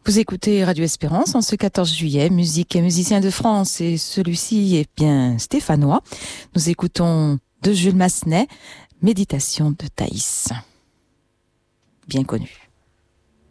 Vous écoutez Radio Espérance en ce 14 juillet, musique et musiciens de France, et celui-ci est bien stéphanois. Nous écoutons de Jules Massenet, Méditation de Thaïs. Bien connu.